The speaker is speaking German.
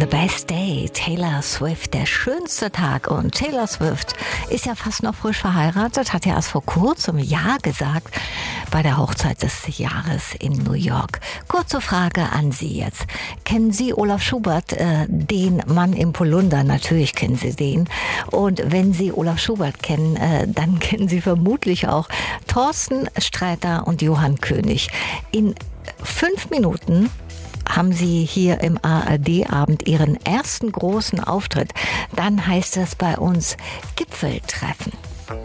The Best Day, Taylor Swift, der schönste Tag. Und Taylor Swift ist ja fast noch frisch verheiratet, hat ja erst vor kurzem Ja gesagt bei der Hochzeit des Jahres in New York. Kurze Frage an Sie jetzt. Kennen Sie Olaf Schubert, den Mann im Polunder? Natürlich kennen Sie den. Und wenn Sie Olaf Schubert kennen, dann kennen Sie vermutlich auch Thorsten Sträter und Johann König. In 5 Minuten haben Sie hier im ARD-Abend Ihren ersten großen Auftritt. Dann heißt es bei uns Gipfeltreffen.